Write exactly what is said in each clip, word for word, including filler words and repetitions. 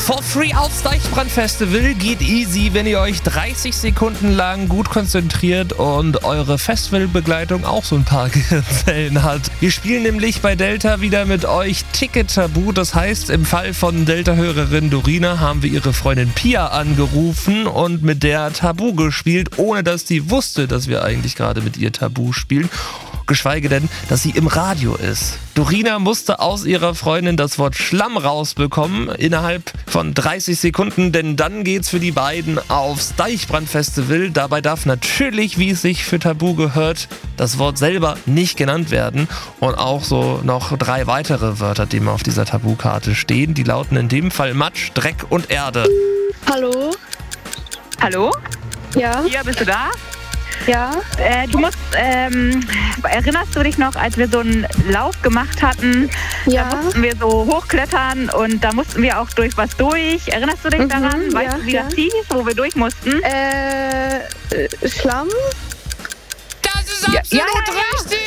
For free aufs Deichbrand-Festival geht easy, wenn ihr euch dreißig Sekunden lang gut konzentriert und eure Festivalbegleitung auch so ein paar Gehirnzellen hat. Wir spielen nämlich bei Delta wieder mit euch Ticket-Tabu. Das heißt, im Fall von Delta-Hörerin Dorina haben wir ihre Freundin Pia angerufen und mit der Tabu gespielt, ohne dass die wusste, dass wir eigentlich gerade mit ihr Tabu spielen. Geschweige denn, dass sie im Radio ist. Dorina musste aus ihrer Freundin das Wort Schlamm rausbekommen innerhalb von dreißig Sekunden, denn dann geht's für die beiden aufs Deichbrand-Festival. Dabei darf natürlich, wie es sich für Tabu gehört, das Wort selber nicht genannt werden. Und auch so noch drei weitere Wörter, die mal auf dieser Tabukarte stehen. Die lauten in dem Fall Matsch, Dreck und Erde. Hallo? Hallo? Ja? Hier, bist du da? Ja? Äh, du musst, ähm, erinnerst du dich noch, als wir so einen Lauf gemacht hatten? Ja. Da mussten wir so hochklettern und da mussten wir auch durch was durch. Erinnerst du dich Mhm, daran? Weißt ja, du, wie ja. das hieß, wo wir durch mussten? Äh, äh, Schlamm? Das ist Ja, absolut ja, ja, richtig!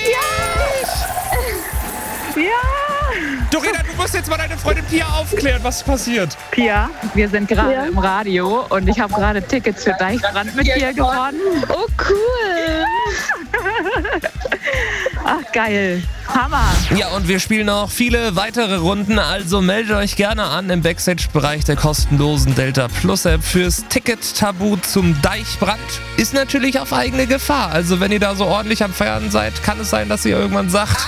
Ja! Dorina, du musst jetzt mal deine Freundin Pia aufklären, was passiert. Pia, wir sind gerade Ja. im Radio und ich habe gerade Tickets für Deichbrand mit dir gewonnen. Oh, cool! Ach, geil. Hammer. Ja, und wir spielen noch viele weitere Runden, also meldet euch gerne an im Backstage-Bereich der kostenlosen Delta Plus App fürs Ticket-Tabu zum Deichbrand. Ist natürlich auf eigene Gefahr, also wenn ihr da so ordentlich am Feiern seid, kann es sein, dass ihr irgendwann sagt...